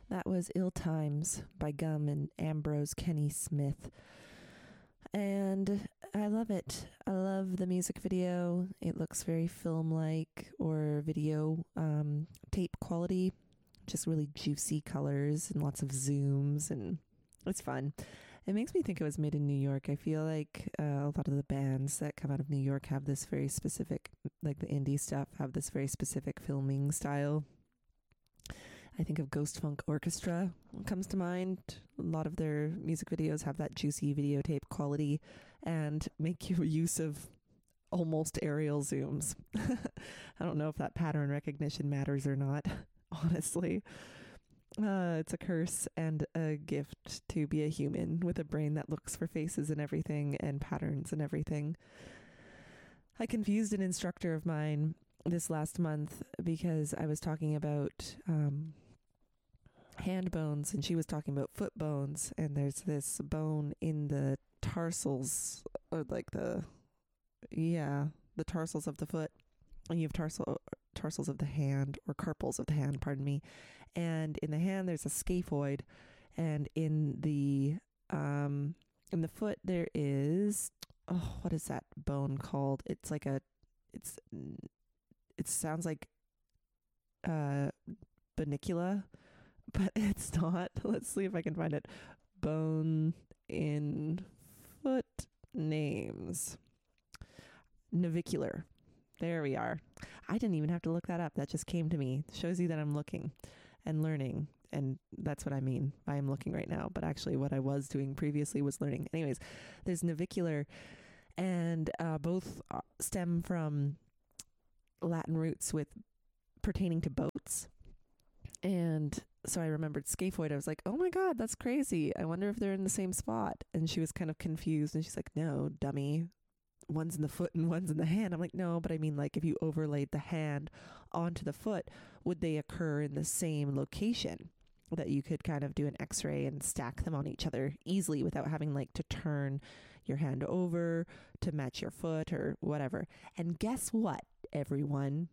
That was Ill Times by Gum and Ambrose Kenny Smith. And I love it. I love the music video. It looks very film-like or video tape quality. Just really juicy colors and lots of zooms, and it's fun. It makes me think it was made in New York. I feel like a lot of the bands that come out of New York have this very specific, like the indie stuff, have this very specific filming style. I think of Ghost Funk Orchestra comes to mind. A lot of their music videos have that juicy videotape quality and make use of almost aerial zooms. I don't know if that pattern recognition matters or not, honestly. It's a curse and a gift to be a human with a brain that looks for faces and everything and patterns and everything. I confused an instructor of mine this last month because I was talking about hand bones and she was talking about foot bones, and there's this bone in the tarsals, or like the tarsals of the foot, and you have tarsals of the hand, or carpals of the hand, pardon me. And in the hand there's a scaphoid, and in the foot there is, what is that bone called? It sounds like banicula, but it's not. Let's see if I can find it. Bone in foot names. Navicular. There we are. I didn't even have to look that up. That just came to me. Shows you that I'm looking and learning. And that's what I mean by I'm looking right now. But actually what I was doing previously was learning. Anyways, there's navicular, and both stem from Latin roots with pertaining to boats. And so I remembered scaphoid. I was like, oh my God, that's crazy. I wonder if they're in the same spot. And she was kind of confused, and she's like, no, dummy. One's in the foot and one's in the hand. I'm like, no, but I mean, like, if you overlaid the hand onto the foot, would they occur in the same location that you could kind of do an x-ray and stack them on each other easily without having like to turn your hand over to match your foot or whatever? And guess what, everyone?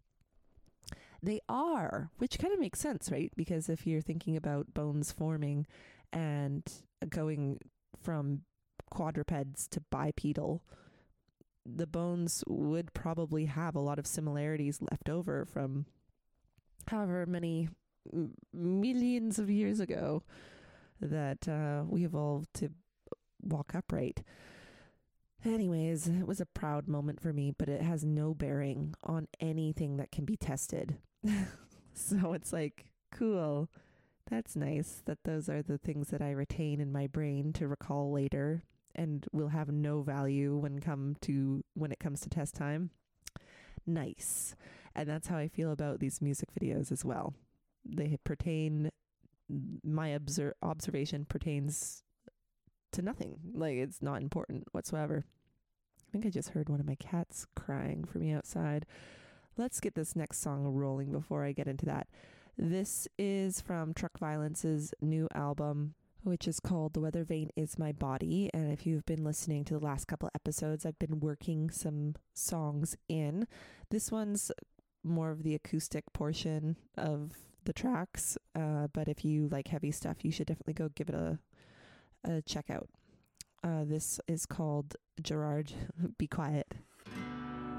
They are, which kind of makes sense, right? Because if you're thinking about bones forming and going from quadrupeds to bipedal, the bones would probably have a lot of similarities left over from however many millions of years ago that we evolved to walk upright. Anyways, it was a proud moment for me, but it has no bearing on anything that can be tested. So it's like, cool. That's nice that those are the things that I retain in my brain to recall later and will have no value when it comes to test time. Nice. And that's how I feel about these music videos as well. They pertain, my observation pertains to nothing. Like, it's not important whatsoever. I think I just heard one of my cats crying for me outside. Let's get this next song rolling before I get into that. This is from Truck Violence's new album, which is called The Weather Vane Is My Body. And if you've been listening to the last couple episodes, I've been working some songs in. This one's more of the acoustic portion of the tracks. But if you like heavy stuff, you should definitely go give it a check out. This is called Gerard, Be Quiet.